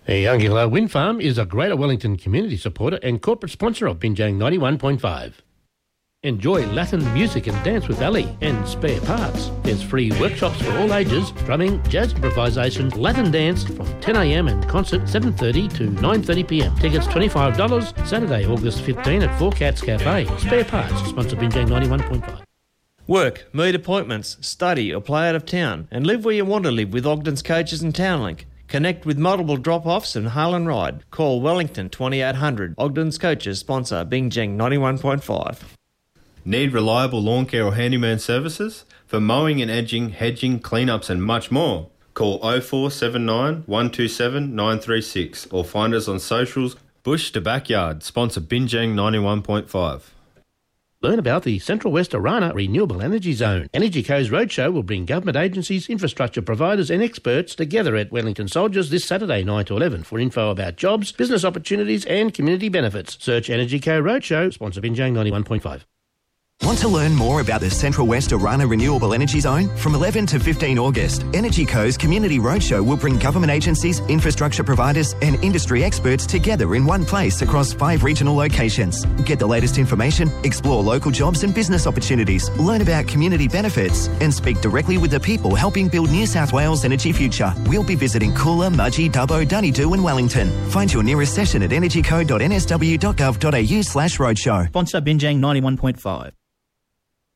The Youngilla Wind Farm is a Greater Wellington community supporter and corporate sponsor of Binjang 91.5. Enjoy Latin music and dance with Ali and Spare Parts. There's free workshops for all ages, drumming, jazz improvisation, Latin dance from 10am and concert 7:30 to 9:30pm. Tickets $25, Saturday, August 15 at Four Cats Cafe. Spare Parts, sponsor Binjang 91.5. Work, meet appointments, study or play out of town and live where you want to live with Ogden's Coaches and Townlink. Connect with multiple drop-offs and hail and ride. Call Wellington 2800. Ogden's Coaches sponsor Binjang 91.5. Need reliable lawn care or handyman services? For mowing and edging, hedging, cleanups and much more. Call 0479 127 936 or find us on socials. Bush to Backyard, sponsor Binjang 91.5. Learn about the Central West Arana Renewable Energy Zone. EnergyCo's Roadshow will bring government agencies, infrastructure providers and experts together at Wellington Soldiers this Saturday 9 to 11 for info about jobs, business opportunities and community benefits. Search EnergyCo Roadshow, sponsor Binjang 91.5. Want to learn more about the Central West Arana Renewable Energy Zone? From 11 to 15 August, EnergyCo's Community Roadshow will bring government agencies, infrastructure providers and industry experts together in one place across 5 regional locations. Get the latest information, explore local jobs and business opportunities, learn about community benefits and speak directly with the people helping build New South Wales' energy future. We'll be visiting Coolah, Mudgee, Dubbo, Dunedoo and Wellington. Find your nearest session at energyco.nsw.gov.au/roadshow. Sponsor Binjang 91.5.